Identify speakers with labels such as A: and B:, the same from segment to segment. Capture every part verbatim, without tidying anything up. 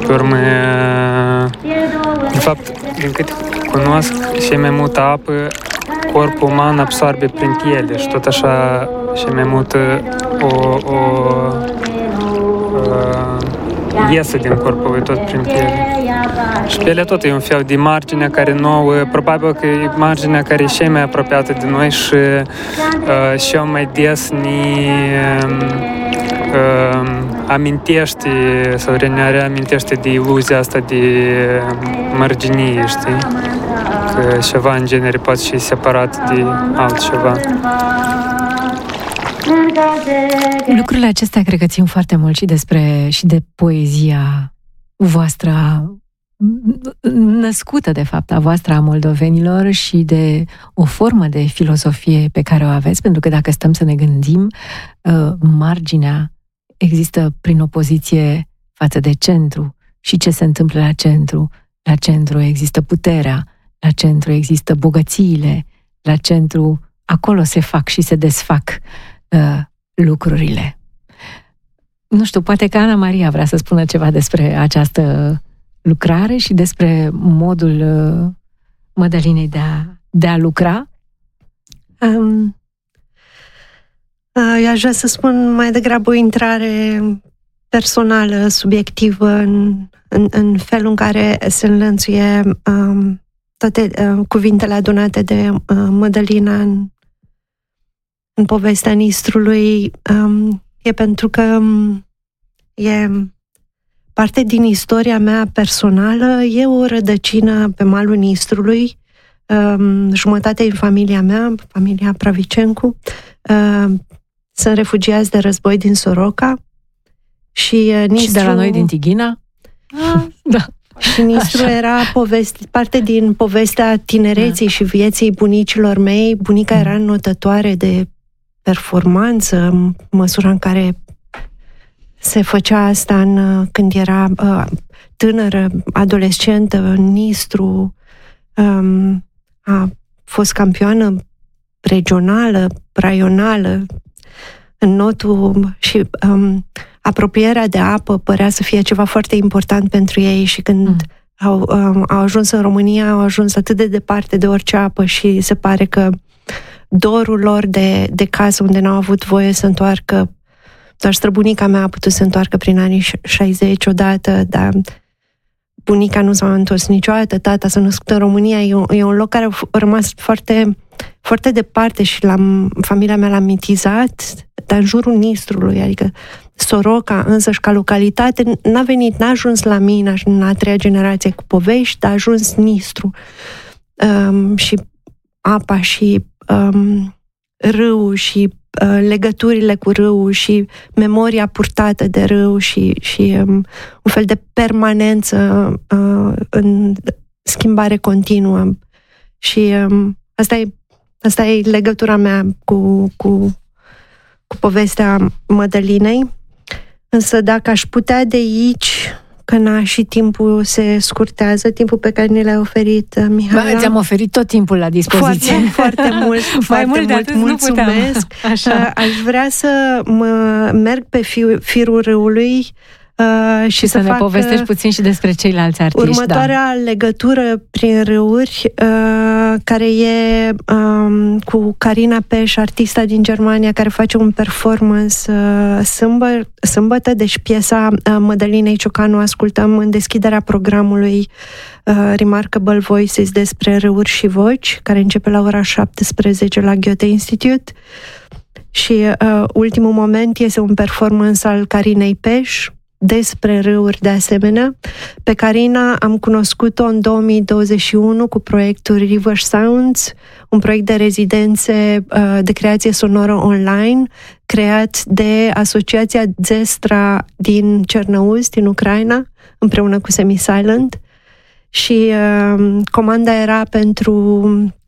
A: pe urmă, de fapt, din câte cunosc, și mai multă apă, corpul uman absorbe prin piele și tot așa și mai multă o, o uh, iesă din corpul lui tot prin piele. Și pielea tot e un fel de margine care nouă, probabil că e marginea care e cea mai apropiată de noi și uh, cel mai des ne uh, amintește sau ne reamintește de iluzia asta de marginie, știi? Că ceva în genere poate fi separat de altceva.
B: Lucrurile acestea cred că țin foarte mult și despre și de poezia voastră născută, de fapt, a voastră, a moldovenilor, și de o formă de filozofie pe care o aveți, pentru că dacă stăm să ne gândim, marginea există prin opoziție față de centru. Și ce se întâmplă la centru? La centru există puterea, la centru există bogățiile, la centru acolo se fac și se desfac uh, lucrurile. Nu știu, poate că Ana Maria vrea să spună ceva despre această lucrare și despre modul uh, Mădălinei de a, de a lucra.
C: Um, eu aș vrea să spun mai degrabă o intrare personală, subiectivă, în, în, în felul în care se înlănțuie um, toate uh, cuvintele adunate de uh, Mădălina în, în povestea Nistrului. Um, e pentru că um, e parte din istoria mea personală, e o rădăcină pe malul Nistrului, um, jumătate din familia mea, familia Pravicencu, uh, sunt refugiați de război din Soroca și uh, Nistru...
B: Și de la noi din Tighina?
C: Ah, da. Și Nistru Așa. era povesti, parte din povestea tinereții da. și vieții bunicilor mei. Bunica era notătoare de performanță, în măsura în care se făcea asta în, când era uh, tânără, adolescentă. Nistru um, a fost campioană regională, raională în notul și um, apropierea de apă părea să fie ceva foarte important pentru ei și când mm. au, um, au ajuns în România, au ajuns atât de departe de orice apă și se pare că dorul lor de, de casă unde n-au avut voie să întoarcă, doar străbunica mea a putut să întoarcă prin anii șaizeci odată, dar bunica nu s-a întors niciodată, tata s-a născut în România, e un, e un loc care a rămas foarte, foarte departe și l-am, familia mea l-a mitizat, dar în jurul Nistrului, adică Soroca însăși ca localitate n-a venit, n-a ajuns la mine în a treia generație cu povești, dar a ajuns Nistru. Um, și apa și um, râul și uh, legăturile cu râul și memoria purtată de râu și, și um, un fel de permanență uh, în schimbare continuă. Și um, asta e, asta e legătura mea cu, cu, cu povestea Mădălinei. Însă dacă aș putea de aici, că na, și timpul se scurtează, timpul pe care ne l-a oferit Mihaela.
B: Ba, ți-am oferit tot timpul la dispoziție.
C: Foarte, foarte mult, foarte
B: mult,
C: mult, mulțumesc.
B: Așa.
C: Aș vrea să mă merg pe fi, firul râului uh, și, și să, să ne fac
B: povestești puțin și despre ceilalți artiști.
C: Următoarea
B: da.
C: legătură prin râuri, uh, care e um, cu Carina Peș, artista din Germania, care face un performance uh, sâmbă, sâmbătă, deci piesa uh, Mădălinei Ciocanu ascultăm în deschiderea programului uh, Remarkable Voices despre râuri și voci, care începe la ora șaptesprezece la Goethe Institute. Și uh, ultimul moment este un performance al Carinei Peș despre râuri de asemenea. Pe Carina am cunoscut-o în două mii douăzeci și unu cu proiectul River Sounds, un proiect de rezidențe de creație sonoră online, creat de Asociația Zestra din Cernăuți, din Ucraina, împreună cu Semi-Silent. Și uh, comanda era pentru...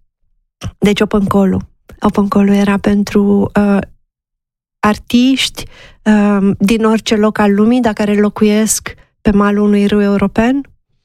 C: Deci Open Call-ul. Open Call-ul era pentru... Uh, artiști uh, din orice loc al lumii, dar care locuiesc pe malul unui râu european.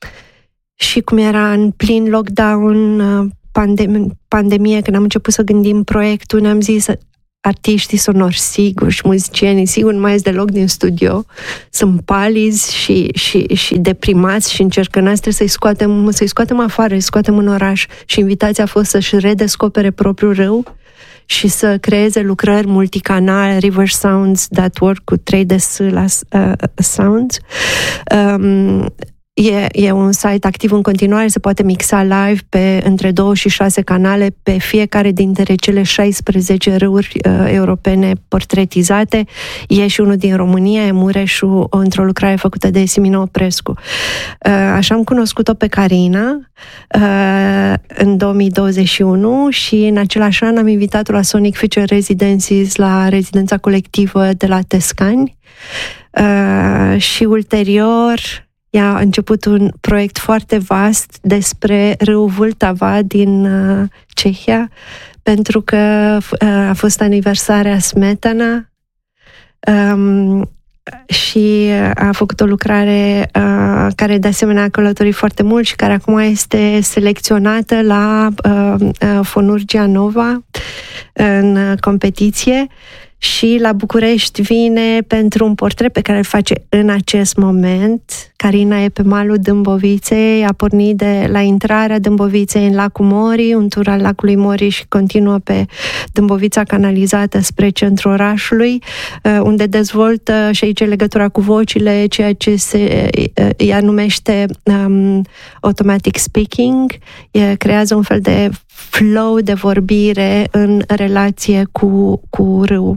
C: Și cum era în plin lockdown, uh, pandem- pandemie, când am început să gândim proiectul, ne-am zis artiștii sonori, sigur, și muzicienii, sigur, nu mai ies deloc din studio, sunt palizi și, și, și deprimați și încercănați, trebuie să-i scoatem, să-i scoatem afară, să-i scoatem în oraș. Și invitația a fost să-și redescopere propriul râu și să creeze lucrări multicanal, River Sounds punct org cu trei D S la uh, Sounds. Um, E, e un site activ în continuare, se poate mixa live pe între două și șase canale pe fiecare dintre cele șaisprezece râuri uh, europene portretizate. E și unul din România, e Mureșul, într-o lucrare făcută de Simina Oprescu. Uh, așa am cunoscut-o pe Carina uh, în două mii douăzeci și unu și în același an am invitat-o la Sonic Future Residencies, la rezidența colectivă de la Tescani. Uh, și ulterior ea a început un proiect foarte vast despre râul Vltava din uh, Cehia, pentru că uh, a fost aniversarea Smetana um, și a făcut o lucrare uh, care de asemenea a călătorit foarte mult și care acum este selecționată la uh, uh, Fonurgia Nova în uh, competiție. Și la București vine pentru un portret pe care îl face în acest moment. Carina e pe malul Dâmboviței, a pornit de la intrarea Dâmboviței în lacul Mori, un tur al lacului Mori și continuă pe Dâmbovița canalizată spre centrul orașului, unde dezvoltă și aici legătura cu vocile, ceea ce se ea numește um, automatic speaking. E, creează un fel de flow de vorbire în relație cu, cu râul.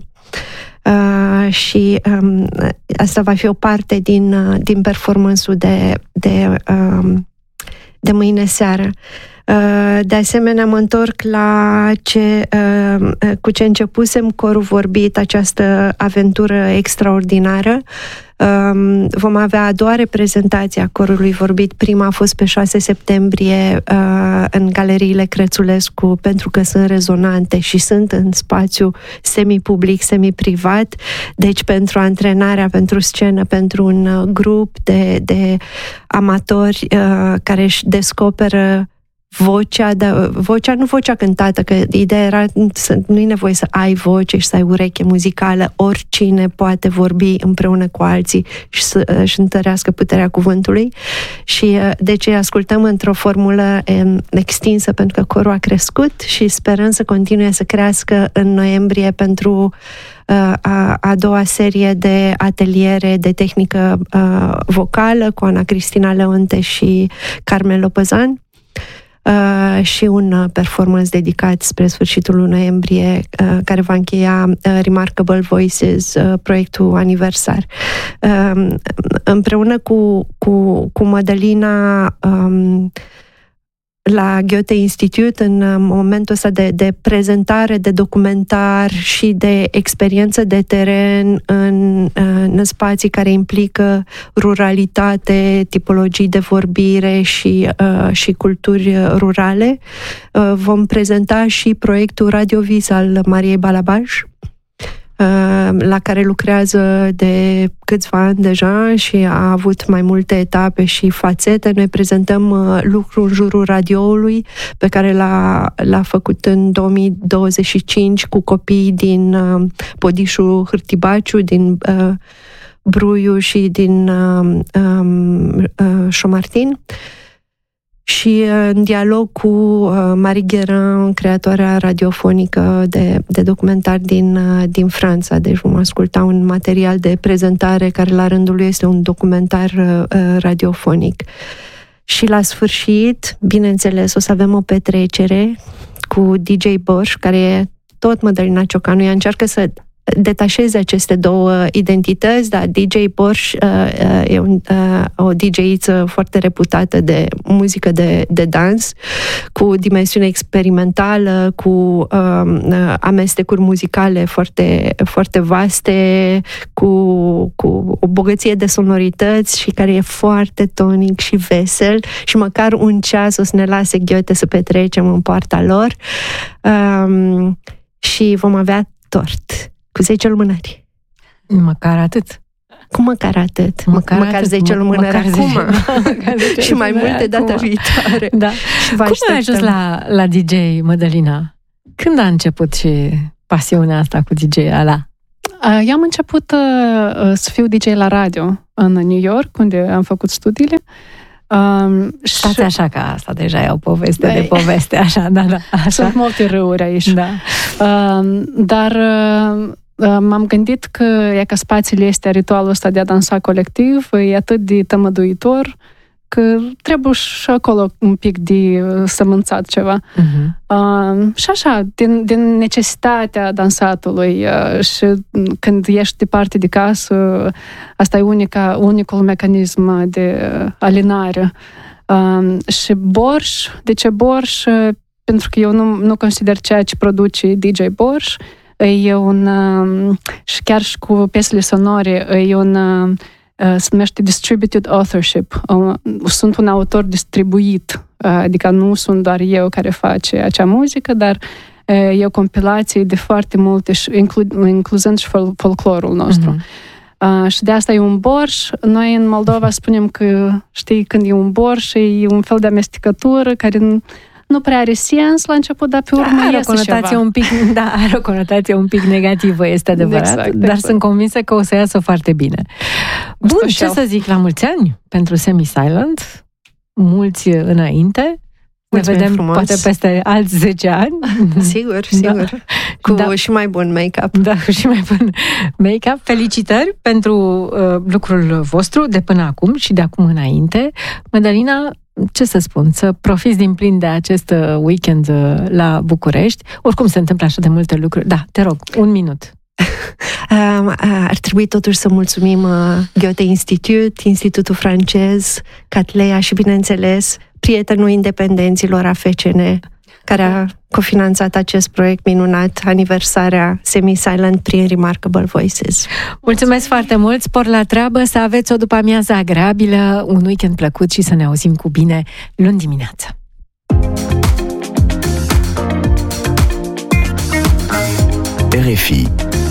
C: Uh, și um, asta va fi o parte din, uh, din performance-ul de, de, um, de mâine seară. Uh, de asemenea, mă întorc la ce, uh, cu ce începusem, Corul Vorbit, această aventură extraordinară. Um, vom avea a doua reprezentație a Corului Vorbit. Prima a fost pe șase septembrie uh, în galeriile Crețulescu, pentru că sunt rezonante și sunt în spațiu semi-public, semi-privat. Deci pentru antrenarea, pentru scenă, pentru un uh, grup de, de amatori uh, care își descoperă vocea, dar vocea, nu vocea cântată, că ideea era să nu e nevoie să ai voce și să ai ureche muzicală, oricine poate vorbi împreună cu alții și să își întărească puterea cuvântului. Și de ce ascultăm într-o formulă extinsă, pentru că corul a crescut și sperăm să continue să crească în noiembrie pentru a, a doua serie de ateliere de tehnică uh, vocală cu Ana Cristina Leonte și Carmen Lopezan. Uh, și un uh, performance dedicat spre sfârșitul lui noiembrie, uh, care va încheia uh, Remarkable Voices, uh, proiectul aniversar. Uh, împreună cu, cu, cu Mădălina um, la Goethe Institute, în momentul ăsta de, de prezentare, de documentar și de experiență de teren în, în spații care implică ruralitate, tipologii de vorbire și, uh, și culturi rurale. Uh, vom prezenta și proiectul Radio Vis al Mariei Balabaj, la care lucrează de câțiva ani deja și a avut mai multe etape și fațete. Noi prezentăm lucru în jurul radioului pe care l-a, l-a făcut în două mii douăzeci și cinci cu copii din Podișul Hârtibaciu, din Bruiu și din Șomartin. Și în dialog cu uh, Marie Guérin, creatoarea radiofonică de, de documentar din, uh, din Franța. Deci vom asculta un material de prezentare care la rândul lui este un documentar uh, radiofonic. Și la sfârșit, bineînțeles, o să avem o petrecere cu D J Borș, care e tot Mădălina Ciocanu. Ea încearcă să detașeze aceste două identități, dar D J Borș uh, e un, uh, o D J-iță foarte reputată de muzică de, de dans, cu dimensiune experimentală, cu uh, amestecuri muzicale foarte, foarte vaste, cu, cu o bogăție de sonorități și care e foarte tonic și vesel și măcar un ceas o să ne lase Goethe să petrecem în poarta lor. Um, și vom avea tort cu zece lumânări.
B: Măcar atât.
C: Cu măcar atât.
B: Măcar,
C: măcar
B: atât.
C: zece lumânări acum.
B: zece
C: și mai multe data acum. Viitoare.
B: Da. Cum ai ajuns la, la D J, Mădălina? Când a început și pasiunea asta cu D J-ala?
D: Eu am început uh, să fiu D J la radio în New York, unde am făcut studiile. Um,
B: Stați
D: și...
B: așa, că asta deja e o poveste de poveste, așa, da, da. Așa.
D: Sunt multe râuri aici.
B: Da.
D: Uh, dar uh, m-am gândit că e ca spațiile astea, ritualul ăsta de a dansa colectiv, e atât de tămăduitor, că trebuie și acolo un pic de sămânțat ceva. Uh-huh. Uh, și așa, din, din necesitatea dansatului uh, și când ești departe de casă, asta e unica, unicul mecanism de alinare. Uh, și Borș, de ce Borș? Pentru că eu nu, nu consider ceea ce produce D J Borș, e un, uh, și chiar și cu piesele sonore, e un uh, se numește distributed authorship. Sunt un autor distribuit, adică nu sunt doar eu care face acea muzică, dar e o compilație de foarte multe, inclu- incluzând și fol- folclorul nostru. Mm-hmm. Uh, și de asta e un borș. Noi în Moldova spunem că, știi, când e un borș, e un fel de amestecătură care nu prea are sens la început, dar pe urmă
B: are
D: iese
B: o conotație
D: ceva.
B: un pic, da, are o conotație un pic negativă, este adevărat,
D: exact,
B: dar
D: exact.
B: sunt convinsă că o să iasă foarte bine. Bun, ce să zic, la mulți ani pentru Semi-Silent, mulți înainte.
C: Mulțumim
B: ne vedem
C: frumos.
B: Poate peste alți zece ani.
C: Sigur, sigur. Da. Cu
B: da.
C: și mai bun make-up.
B: Da, cu și mai bun make-up. Felicitări pentru uh, lucrul vostru de până acum și de acum înainte. Mădălina, ce să spun, să profiți din plin de acest weekend la București. Oricum se întâmplă așa de multe lucruri. Da, te rog, un minut.
C: Ar trebui totuși să mulțumim Goethe Institut, Institutul francez, Cattleya și, bineînțeles, prietenul independenților A F C N, care a cofinanțat acest proiect minunat, aniversarea Semi-Silent prin Remarkable Voices.
B: Mulțumesc foarte mult, spor la treabă, să aveți o după-amiază agreabilă, un weekend plăcut și să ne auzim cu bine luni dimineață.
E: R F I